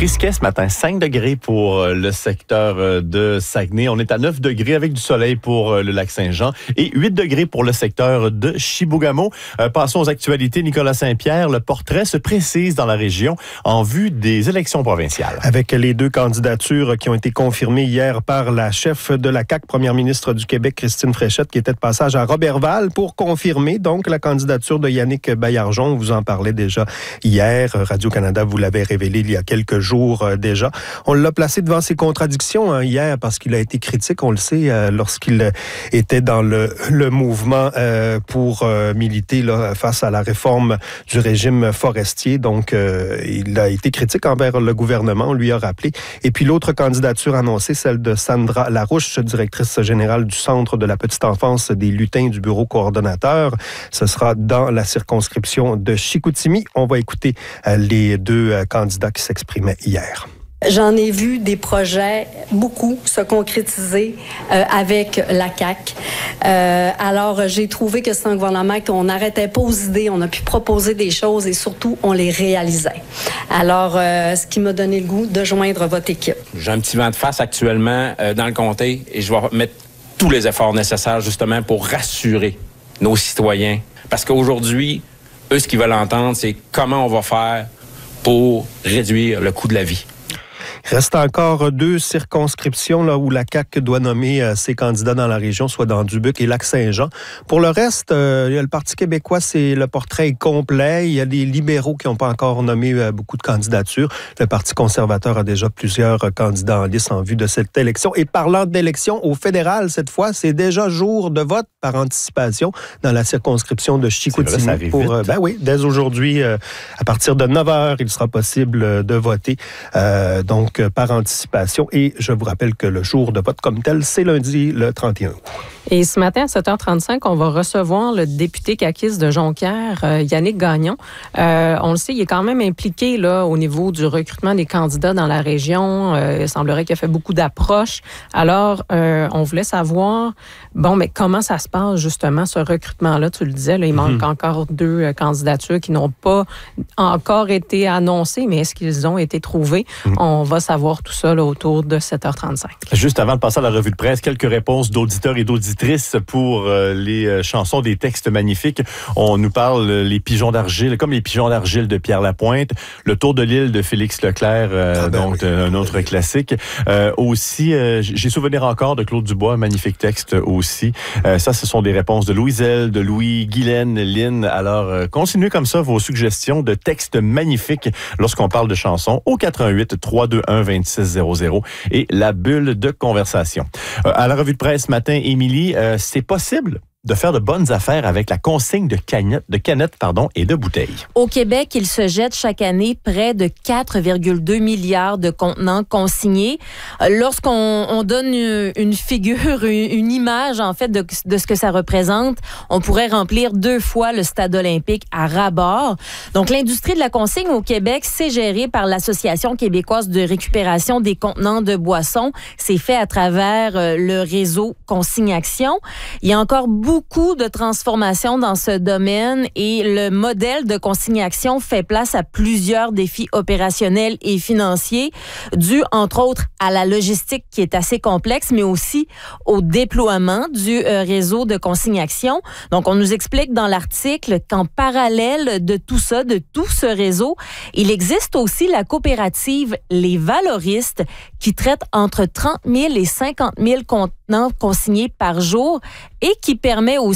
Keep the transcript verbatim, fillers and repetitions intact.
frisquet ce matin, cinq degrés pour le secteur de Saguenay. On est à neuf degrés avec du soleil pour le lac Saint-Jean et huit degrés pour le secteur de Chibougamau. Euh, passons aux actualités. Nicolas Saint-Pierre, le portrait se précise dans la région en vue des élections provinciales. Avec les deux candidatures qui ont été confirmées hier par la chef de la C A Q, première ministre du Québec, Christine Fréchette, qui était de passage à Roberval pour confirmer donc la candidature de Yannick Baillargeon. On vous en parlait déjà hier. Radio-Canada vous l'avait révélé il y a quelques jours euh, déjà. On l'a placé devant ses contradictions hein, hier parce qu'il a été critique, on le sait, euh, lorsqu'il était dans le, le mouvement euh, pour euh, militer là, face à la réforme du régime forestier. Donc, euh, il a été critique envers le gouvernement, on lui a rappelé. Et puis l'autre candidature annoncée, celle de Sandra Larouche, directrice générale du Centre de la petite enfance des lutins du bureau coordonnateur. Ce sera dans la circonscription de Chicoutimi. On va écouter euh, les deux euh, candidats qui s'exprimaient hier. J'en ai vu des projets, beaucoup, se concrétiser euh, avec la C A Q. Euh, alors, j'ai trouvé que c'est un gouvernement qu'on n'arrêtait pas aux idées, on a pu proposer des choses et surtout, on les réalisait. Alors, euh, ce qui m'a donné le goût de joindre votre équipe. J'ai un petit vent de face actuellement euh, dans le comté et je vais mettre tous les efforts nécessaires justement pour rassurer nos citoyens. Parce qu'aujourd'hui, eux, ce qu'ils veulent entendre, c'est comment on va faire pour réduire le coût de la vie. Il reste encore deux circonscriptions là, où la C A Q doit nommer euh, ses candidats dans la région, soit dans Dubuque et Lac-Saint-Jean. Pour le reste, euh, il y a le Parti québécois, c'est le portrait est complet. Il y a des libéraux qui n'ont pas encore nommé euh, beaucoup de candidatures. Le Parti conservateur a déjà plusieurs euh, candidats en lice en vue de cette élection. Et parlant d'élection au fédéral, cette fois, c'est déjà jour de vote par anticipation dans la circonscription de Chicoutimi. C'est vrai, ça arrive pour, euh, ben oui, dès aujourd'hui, euh, à partir de neuf heures, il sera possible euh, de voter. Euh, donc, par anticipation. Et je vous rappelle que le jour de vote comme tel, c'est lundi, le trente et un août. Et ce matin, à sept heures trente-cinq, on va recevoir le député caquiste de Jonquière, euh, Yannick Gagnon. Euh, on le sait, il est quand même impliqué là, au niveau du recrutement des candidats dans la région. Euh, il semblerait qu'il a fait beaucoup d'approches. Alors, euh, on voulait savoir, bon, mais comment ça se passe justement, ce recrutement-là? Tu le disais, là, il manque mm-hmm. encore deux euh, candidatures qui n'ont pas encore été annoncées, mais est-ce qu'ils ont été trouvées? Mm-hmm. On va savoir tout ça là, autour de sept heures trente-cinq. Juste avant de passer à la revue de presse, quelques réponses d'auditeurs et d'auditrices pour euh, les euh, chansons, des textes magnifiques. On nous parle euh, les pigeons d'argile, comme les pigeons d'argile de Pierre Lapointe, le Tour de l'île de Félix Leclerc, euh, ah ben donc oui. un autre classique. Euh, aussi, euh, j'ai souvenir encore de Claude Dubois, magnifique texte aussi. Euh, ça, ce sont des réponses de Louiselle, de Louis, Guylaine, Lynn. Alors, euh, continuez comme ça vos suggestions de textes magnifiques lorsqu'on parle de chansons au quatre un huit, trois deux un, deux six zéro zéro et la bulle de conversation. Euh, à la revue de presse ce matin, Émilie, Euh, c'est possible de faire de bonnes affaires avec la consigne de canettes, de canettes pardon, et de bouteilles. Au Québec, il se jette chaque année près de quatre virgule deux milliards de contenants consignés. Lorsqu'on on donne une, une figure, une, une image en fait de, de ce que ça représente, on pourrait remplir deux fois le stade olympique à ras-bord. Donc, l'industrie de la consigne au Québec, c'est géré par l'Association québécoise de récupération des contenants de boissons. C'est fait à travers le réseau Consigne Action. Il y a encore beaucoup Beaucoup de transformations dans ce domaine et le modèle de Consigne Action fait place à plusieurs défis opérationnels et financiers dus, entre autres, à la logistique qui est assez complexe, mais aussi au déploiement du euh, réseau de Consigne Action. Donc, on nous explique dans l'article qu'en parallèle de tout ça, de tout ce réseau, il existe aussi la coopérative Les Valoristes qui traite entre trente mille et cinquante mille contenants consignés par jour et qui permet aussi